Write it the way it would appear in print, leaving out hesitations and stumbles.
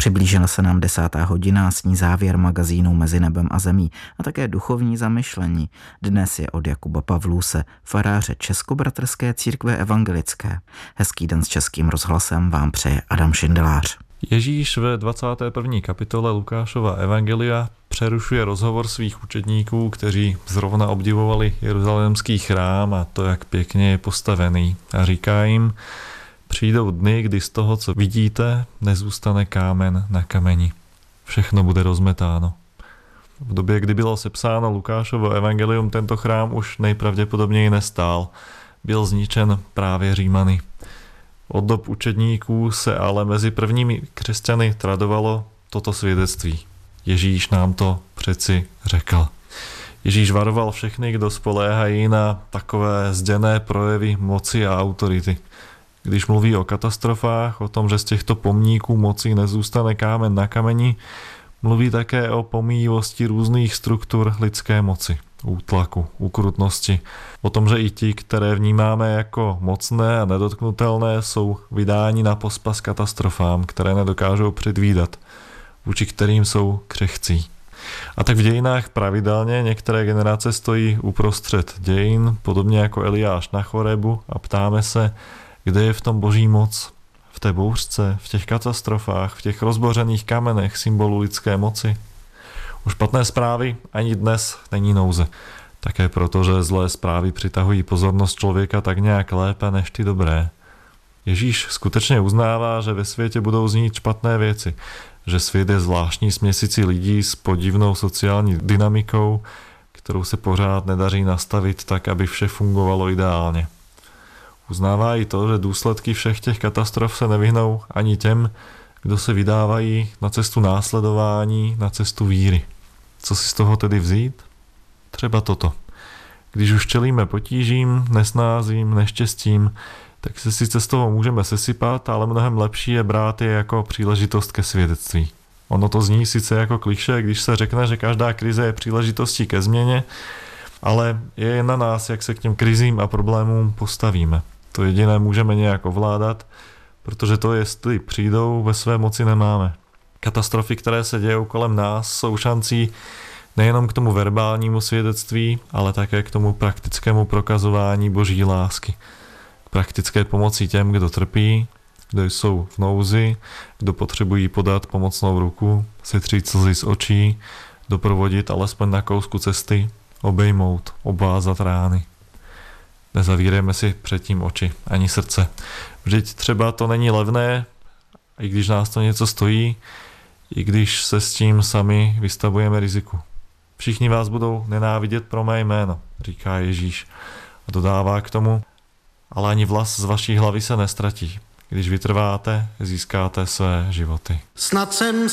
Přiblížila se nám 10. hodina, s ní závěr magazínu Mezi nebem a zemí a také duchovní zamyšlení. Dnes je od Jakuba Pavluse, faráře Českobratrské církve evangelické. Hezký den s Českým rozhlasem vám přeje Adam Šindelář. Ježíš ve 21. kapitole Lukášova evangelia přerušuje rozhovor svých učedníků, kteří zrovna obdivovali jeruzalémský chrám a to, jak pěkně je postavený. A říká jim: přijdou dny, kdy z toho, co vidíte, nezůstane kámen na kameni. Všechno bude rozmetáno. V době, kdy bylo sepsáno Lukášovo evangelium, tento chrám už nejpravděpodobněji nestál. Byl zničen právě Římany. Od dob učedníků se ale mezi prvními křesťany tradovalo toto svědectví. Ježíš nám to přeci řekl. Ježíš varoval všechny, kdo spoléhají na takové zděné projevy moci a autority. Když mluví o katastrofách, o tom, že z těchto pomníků moci nezůstane kámen na kameni, mluví také o pomíjivosti různých struktur lidské moci, útlaku, ukrutnosti. O tom, že i ti, které vnímáme jako mocné a nedotknutelné, jsou vydáni na pospas katastrofám, které nedokážou předvídat, vůči kterým jsou křehcí. A tak v dějinách pravidelně některé generace stojí uprostřed dějin, podobně jako Eliáš na Chorebu, a ptáme se, kde je v tom boží moc, v té bouřce, v těch katastrofách, v těch rozbořených kamenech symbolu lidské moci. U špatné zprávy ani dnes není nouze. Také proto, že zlé zprávy přitahují pozornost člověka tak nějak lépe než ty dobré. Ježíš skutečně uznává, že ve světě budou znít špatné věci, že svět je zvláštní směsicí lidí s podivnou sociální dynamikou, kterou se pořád nedaří nastavit tak, aby vše fungovalo ideálně. Uznává i to, že důsledky všech těch katastrof se nevyhnou ani těm, kdo se vydávají na cestu následování, na cestu víry. Co si z toho tedy vzít? Třeba toto. Když už čelíme potížím, nesnázím, neštěstím, tak se sice z toho můžeme sesypat, ale mnohem lepší je brát je jako příležitost ke svědectví. Ono to zní sice jako klišé, když se řekne, že každá krize je příležitostí ke změně, ale je jen na nás, jak se k těm krizím a problémům postavíme. To jediné můžeme nějak ovládat, protože to, jestli přijdou, ve své moci nemáme. Katastrofy, které se dějou kolem nás, jsou šancí nejenom k tomu verbálnímu svědectví, ale také k tomu praktickému prokazování boží lásky. K praktické pomoci těm, kdo trpí, kdo jsou v nouzi, kdo potřebují podat pomocnou ruku, setřít slzy z očí, doprovodit alespoň na kousku cesty, obejmout, obvázat rány. Nezavírejme si předtím oči, ani srdce. Vždyť třeba to není levné, i když nás to něco stojí, i když se s tím sami vystavujeme riziku. Všichni vás budou nenávidět pro mé jméno, říká Ježíš. A dodává k tomu: ale ani vlas z vaší hlavy se nestratí. Když vytrváte, získáte své životy. Snad jsem